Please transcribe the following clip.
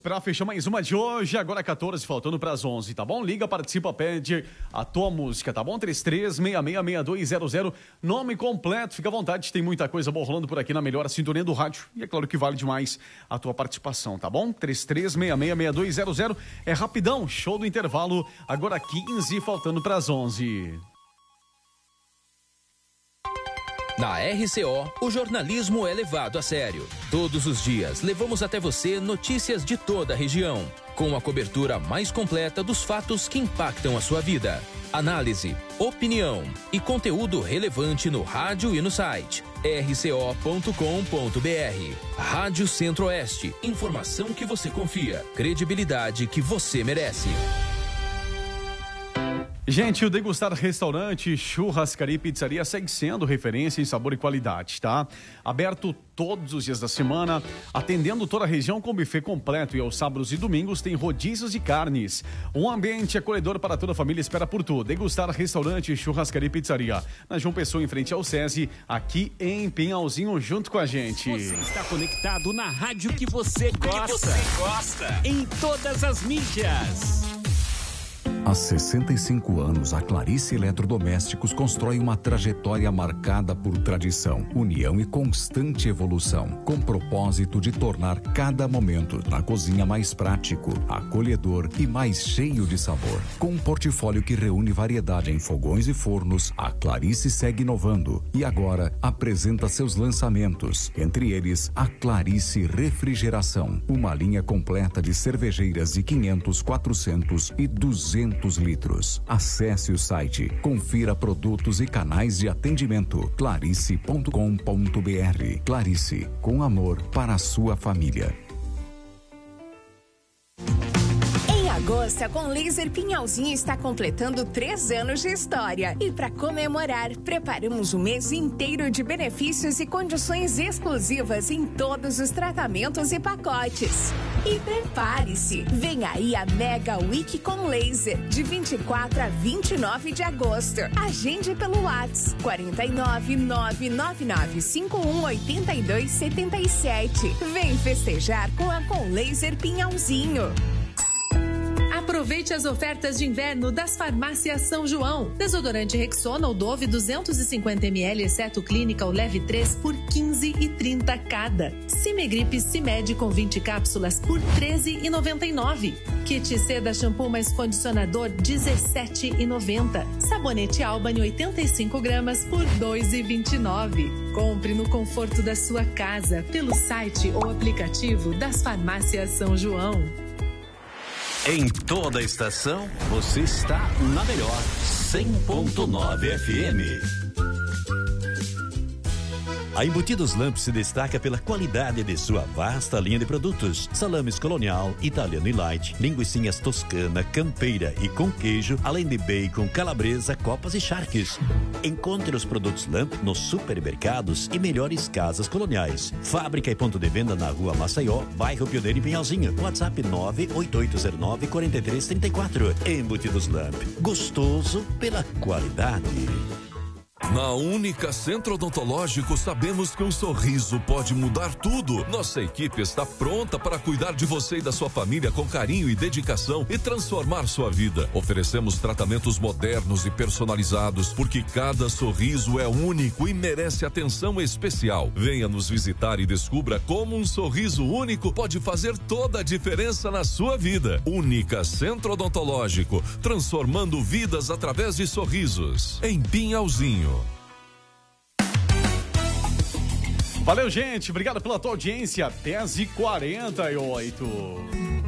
Pra fechar mais uma de hoje, agora 14, faltando pras 11, tá bom? Liga, participa, pede a tua música, tá bom? 33666200, nome completo, fica à vontade, tem muita coisa boa rolando por aqui na melhor sintonia do rádio. E é claro que vale demais a tua participação, tá bom? 33666200, é rapidão, show do intervalo, agora 15, faltando pras 11. Na RCO, o jornalismo é levado a sério. Todos os dias, levamos até você notícias de toda a região, com a cobertura mais completa dos fatos que impactam a sua vida. Análise, opinião e conteúdo relevante no rádio e no site. rco.com.br. Rádio Centro-Oeste. Informação que você confia. Credibilidade que você merece. Gente, o Degustar Restaurante, Churrascaria e Pizzaria segue sendo referência em sabor e qualidade, tá? Aberto todos os dias da semana, atendendo toda a região com buffet completo, e aos sábados e domingos tem rodízios de carnes. Um ambiente acolhedor para toda a família espera por tu. Degustar Restaurante, Churrascaria e Pizzaria, na João Pessoa, em frente ao SESI, aqui em Pinhalzinho, junto com a gente. Você está conectado na rádio que você gosta. Em todas as mídias. Há 65 anos, a Clarice Eletrodomésticos constrói uma trajetória marcada por tradição, união e constante evolução, com o propósito de tornar cada momento na cozinha mais prático, acolhedor e mais cheio de sabor. Com um portfólio que reúne variedade em fogões e fornos, a Clarice segue inovando e agora apresenta seus lançamentos, entre eles a Clarice Refrigeração, uma linha completa de cervejeiras de 500, 400 e 200 litros. Acesse o site, confira produtos e canais de atendimento clarice.com.br. Clarice, com amor para a sua família. Agosto com Laser Pinhalzinho está completando 3 anos de história. E para comemorar, preparamos um mês inteiro de benefícios e condições exclusivas em todos os tratamentos e pacotes. E prepare-se! Vem aí a Mega Week com Laser, de 24 a 29 de agosto. Agende pelo WhatsApp 49999518277. Vem festejar com a Com Laser Pinhalzinho. Aproveite as ofertas de inverno das Farmácias São João. Desodorante Rexona ou Dove 250ml, exceto Clínica ou Leve 3 por R$ 15,30 cada. Cimegripe Cimed com 20 cápsulas por R$ 13,99. Kit Seda Shampoo mais Condicionador R$ 17,90. Sabonete Albany 85 gramas por R$ 2,29. Compre no conforto da sua casa pelo site ou aplicativo das Farmácias São João. Em toda a estação, você está na melhor 100.9 FM. A Embutidos Lamp se destaca pela qualidade de sua vasta linha de produtos. Salames colonial, italiano e light, linguicinhas toscana, campeira e com queijo, além de bacon, calabresa, copas e charques. Encontre os produtos Lamp nos supermercados e melhores casas coloniais. Fábrica e ponto de venda na Rua Maceió, bairro Pioneiro e Pinhalzinho. WhatsApp 98809-4334. Embutidos Lamp. Gostoso pela qualidade. Na Única Centro Odontológico, sabemos que um sorriso pode mudar tudo. Nossa equipe está pronta para cuidar de você e da sua família com carinho e dedicação e transformar sua vida. Oferecemos tratamentos modernos e personalizados, porque cada sorriso é único e merece atenção especial. Venha nos visitar e descubra como um sorriso único pode fazer toda a diferença na sua vida. Única Centro Odontológico, transformando vidas através de sorrisos. Em Pinhalzinho. Valeu, gente. Obrigado pela tua audiência. 10h48.